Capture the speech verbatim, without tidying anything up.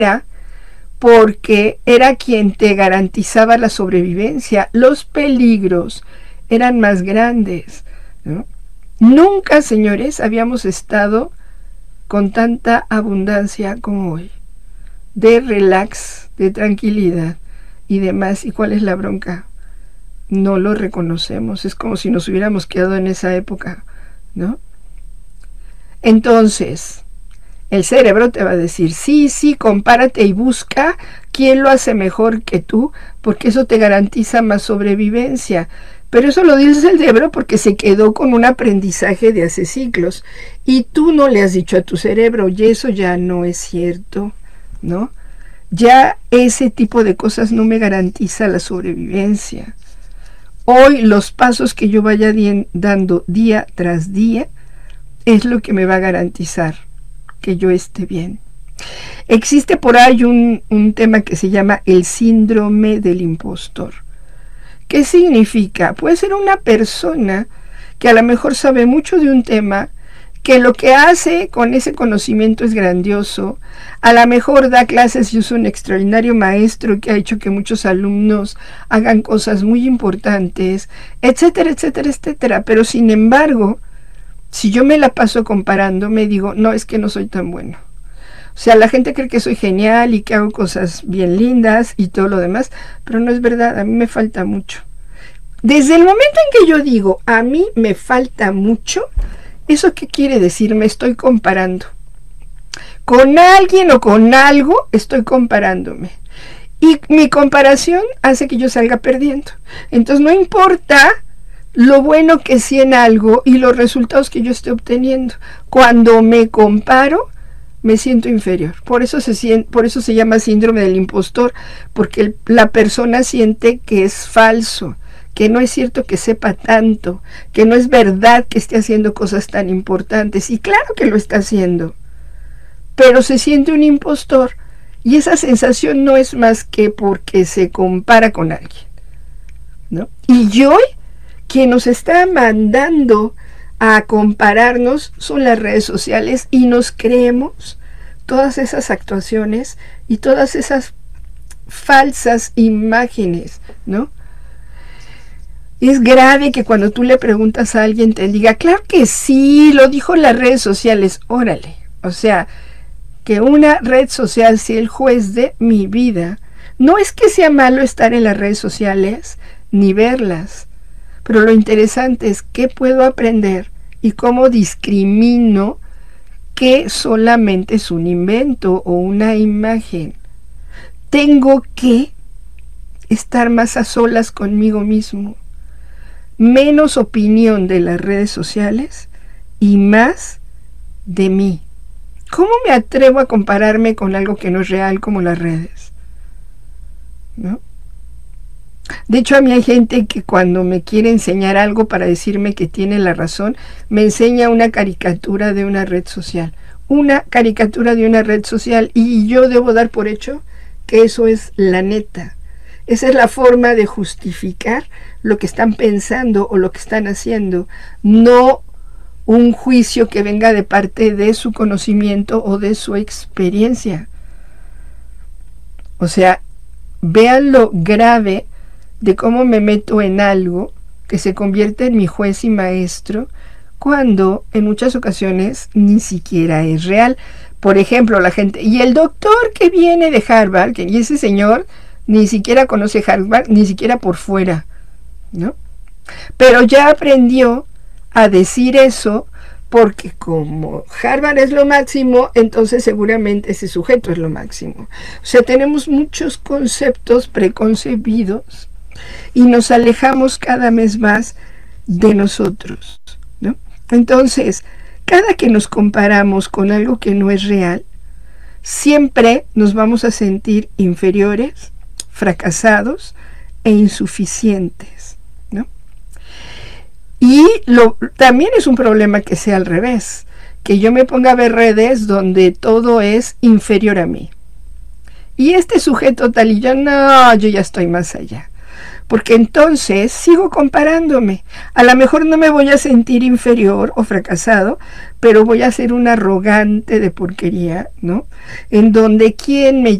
porque era quien te garantizaba la sobrevivencia. Los peligros eran más grandes, ¿no? Nunca, señores, habíamos estado con tanta abundancia como hoy, de relax, de tranquilidad y demás. ¿Y cuál es la bronca? No lo reconocemos, es como si nos hubiéramos quedado en esa época, ¿no? Entonces, el cerebro te va a decir, sí, sí, compárate y busca quién lo hace mejor que tú, porque eso te garantiza más sobrevivencia. Pero eso lo dice el cerebro porque se quedó con un aprendizaje de hace siglos. Y tú no le has dicho a tu cerebro, y eso ya no es cierto, ¿no? Ya ese tipo de cosas no me garantiza la sobrevivencia. Hoy los pasos que yo vaya di- dando día tras día es lo que me va a garantizar que yo esté bien. Existe por ahí un, un tema que se llama el síndrome del impostor. ¿Qué significa? Puede ser una persona que a lo mejor sabe mucho de un tema, que lo que hace con ese conocimiento es grandioso, a lo mejor da clases y es un extraordinario maestro que ha hecho que muchos alumnos hagan cosas muy importantes, etcétera, etcétera, etcétera, pero sin embargo, si yo me la paso comparando, me digo, no, es que no soy tan bueno. O sea, la gente cree que soy genial y que hago cosas bien lindas y todo lo demás, pero no es verdad, a mí me falta mucho. Desde el momento en que yo digo, a mí me falta mucho, ¿eso qué quiere decir? Me estoy comparando. Con alguien o con algo estoy comparándome. Y mi comparación hace que yo salga perdiendo. Entonces no importa lo bueno que sea en algo y los resultados que yo esté obteniendo. Cuando me comparo, me siento inferior. Por eso se siente, por eso se llama síndrome del impostor, porque el, la persona siente que es falso, que no es cierto que sepa tanto, que no es verdad que esté haciendo cosas tan importantes. Y claro que lo está haciendo, pero se siente un impostor, y esa sensación no es más que porque se compara con alguien, ¿no? Y hoy quien nos está mandando a compararnos son las redes sociales, y nos creemos todas esas actuaciones y todas esas falsas imágenes, ¿no? Es grave que cuando tú le preguntas a alguien te diga, claro que sí, lo dijo en las redes sociales. Órale, o sea, que una red social sea el juez de mi vida. No es que sea malo estar en las redes sociales ni verlas, pero lo interesante es qué puedo aprender y cómo discrimino que solamente es un invento o una imagen. Tengo que estar más a solas conmigo mismo, menos opinión de las redes sociales y más de mí. ¿Cómo me atrevo a compararme con algo que no es real como las redes? ¿No? De hecho, a mí hay gente que cuando me quiere enseñar algo para decirme que tiene la razón, me enseña una caricatura de una red social. Una caricatura de una red social, y yo debo dar por hecho que eso es la neta. Esa es la forma de justificar lo que están pensando o lo que están haciendo, no un juicio que venga de parte de su conocimiento o de su experiencia. O sea, vean lo grave de cómo me meto en algo que se convierte en mi juez y maestro, cuando en muchas ocasiones ni siquiera es real. Por ejemplo, la gente, y el doctor que viene de Harvard, que, y ese señor ni siquiera conoce Harvard, ni siquiera por fuera, ¿no? Pero ya aprendió a decir eso porque como Harvard es lo máximo, entonces seguramente ese sujeto es lo máximo. O sea, tenemos muchos conceptos preconcebidos y nos alejamos cada vez más de nosotros, ¿no? Entonces, cada que nos comparamos con algo que no es real, siempre nos vamos a sentir inferiores, fracasados e insuficientes, ¿no? Y lo, también es un problema que sea al revés, que yo me ponga a ver redes donde todo es inferior a mí. Y este sujeto tal y yo, no, yo ya estoy más allá. porque entonces sigo comparándome. A lo mejor no me voy a sentir inferior o fracasado, pero voy a ser un arrogante de porquería, ¿no? En donde quien me